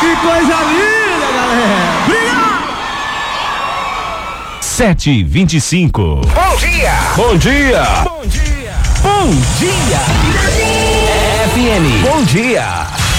Que coisa linda, galera. Obrigado. 7h25. Bom dia. Bom dia. Bom dia. Bom dia. FM. Bom dia.